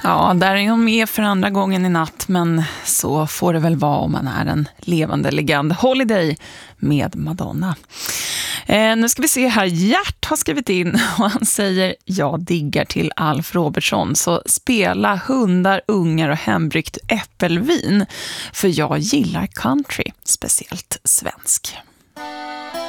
Ja, där är hon med för andra gången i natt, men så får det väl vara om man är en levande legend. Holiday med Madonna. Nu ska vi se här, Gert har skrivit in och han säger: jag diggar till Alf Robertsson, så spela hundar, ungar och hembryggt äppelvin, för jag gillar country, speciellt svensk.